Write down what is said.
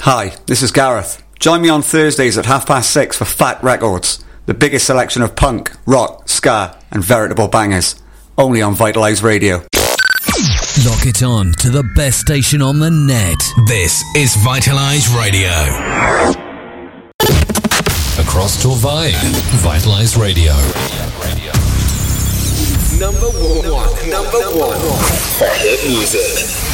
Hi, this is Gareth. Join me on Thursdays at 6:30 for Fat Records, the biggest selection of punk, rock, ska and veritable bangers. Only on Vitalize Radio. Lock it on to the best station on the net. This is Vitalize Radio. Across Torvay, Vitalize Radio. Number one for hit music.